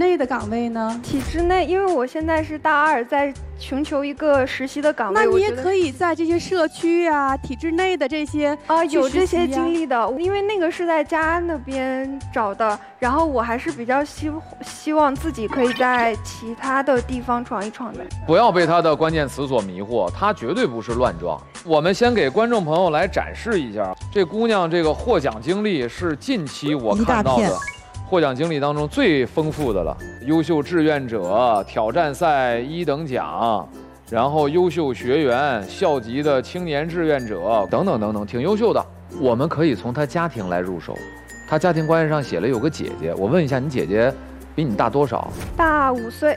内的岗位呢？ 体制内，因为我现在是大2，在寻求一个实习的岗位。 那你也可以在这些社区啊、体制内的这些有这些经历的，因为那个是在家那边找的，然后我还是比较希望自己可以在其他的地方闯一闯的。 不要被他的关键词所迷惑，他绝对不是乱撞。我们先给观众朋友来展示一下，这姑娘这个获奖经历是近期我看到的获奖经历当中最丰富的了。优秀志愿者、挑战赛1等奖，然后优秀学员、校级的青年志愿者等等等等，挺优秀的。我们可以从她家庭来入手。她家庭关系上写了有个姐姐，我问一下，你姐姐比你大多少？ 大5岁。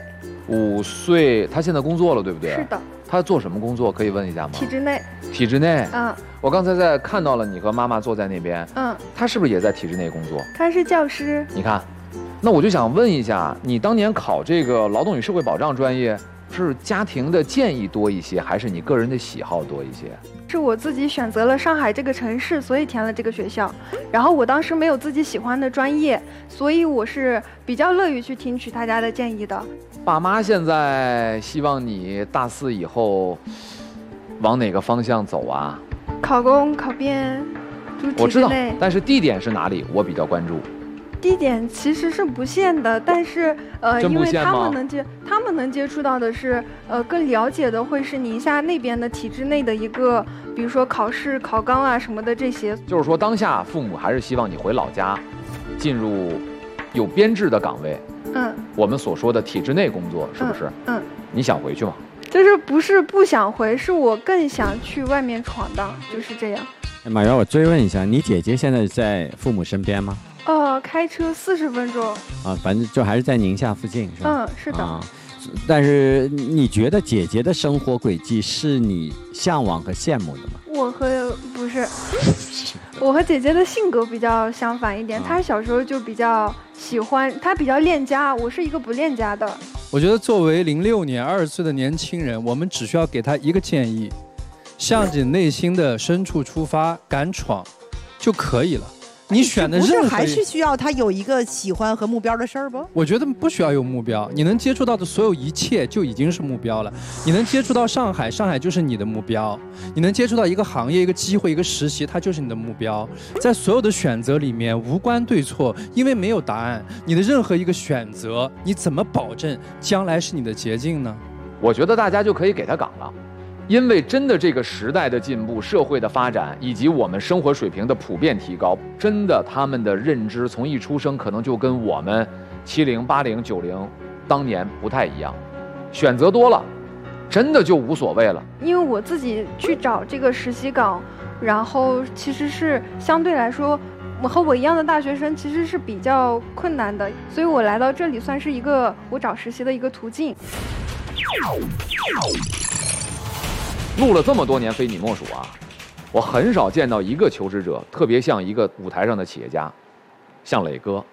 5岁，她现在工作了，对不对？ 是的。 她做什么工作？可以问一下吗？ 体制内。 体制内。 嗯。 我刚才在看到了你和妈妈坐在那边。 嗯。 她是不是也在体制内工作？ 她是教师。 你看，那我就想问一下，你当年考这个劳动与社会保障专业，是家庭的建议多一些，还是你个人的喜好多一些？ 是我自己选择了上海这个城市，所以填了这个学校。然后我当时没有自己喜欢的专业，所以我是比较乐于去听取大家的建议的。 爸妈现在希望你大4以后往哪个方向走啊？ 考公、考编， 我知道，但是地点是哪里？我比较关注。 地点其实是不限的，但是因为他们能接触到的是更了解的会是宁夏那边的体制内的一个，比如说考试、考纲啊什么的这些。 就是说，当下父母还是希望你回老家，进入有编制的岗位。嗯，我们所说的体制内工作，是不是？嗯，你想回去吗？ 就是不是不想回，是我更想去外面闯荡，就是这样。 马瑶，我追问一下，你姐姐现在在父母身边吗？ 开车40分钟。 啊，反正就还是在宁夏附近，是吧？ 嗯，是的。 但是你觉得姐姐的生活轨迹是你向往和羡慕的吗？ 我和姐姐的性格比较相反一点。她小时候就比较喜欢，她比较恋家，我是一个不恋家的。 我觉得作为06年20岁的年轻人，我们只需要给她一个建议，向着内心的深处出发，敢闯就可以了。你选的任何， 不是还是需要他有一个喜欢和目标的事儿不？ 我觉得不需要有目标，你能接触到的所有一切就已经是目标了。你能接触到上海，上海就是你的目标；你能接触到一个行业、一个机会、一个实习，它就是你的目标。在所有的选择里面，无关对错，因为没有答案。你的任何一个选择，你怎么保证将来是你的捷径呢？ 我觉得大家就可以给他岗了。因为真的这个时代的进步、社会的发展以及我们生活水平的普遍提高，真的他们的认知从一出生可能就跟我们70、80、90当年不太一样，选择多了，真的就无所谓了。 因为我自己去找这个实习岗，然后其实是相对来说，我和我一样的大学生其实是比较困难的，所以我来到这里算是一个我找实习的一个途径。 录了这么多年非你莫属啊，我很少见到一个求职者特别像一个舞台上的企业家，像磊哥，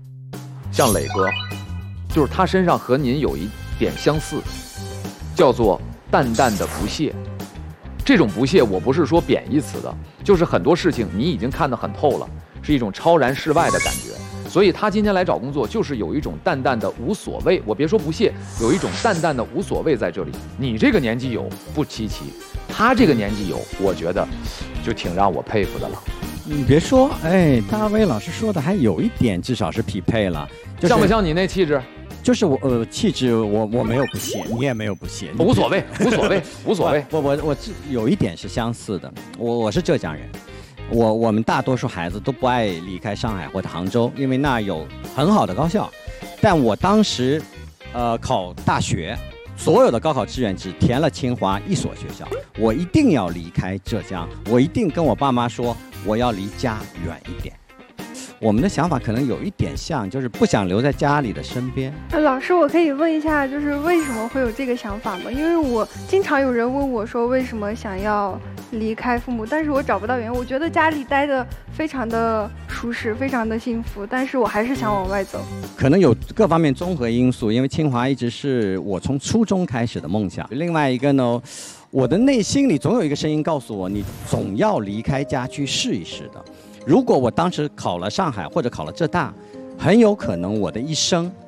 就是他身上和您有一点相似，叫做淡淡的不屑。这种不屑我不是说贬义词的，就是很多事情你已经看得很透了，是一种超然世外的感觉。所以他今天来找工作，就是有一种淡淡的无所谓。我别说不屑，有一种淡淡的无所谓在这里。你这个年纪有不稀奇，他这个年纪有，我觉得就挺让我佩服的了。 你别说，哎，大卫老师说的还有一点，至少是匹配了。就是、 像不像你那气质？ 就是我气质，我没有不屑，你也没有不屑， 无所谓，无所谓，无所谓。 我有一点是相似的，我是浙江人。我们大多数孩子都不爱离开上海或者杭州，因为那有很好的高校。但我当时，考大学，所有的高考志愿只填了清华一所学校。我一定要离开浙江，我一定跟我爸妈说，我要离家远一点。我们的想法可能有一点像，就是不想留在家里的身边。 老师，我可以问一下，就是为什么会有这个想法吗？因为我经常有人问我说，为什么想要离开父母，但是我找不到原因。我觉得家里待得非常的舒适，非常的幸福，但是我还是想往外走。 可能有各方面综合因素，因为清华一直是我从初中开始的梦想。另外一个呢，我的内心里总有一个声音告诉我，你总要离开家去试一试的。如果我当时考了上海或者考了浙大，很有可能我的一生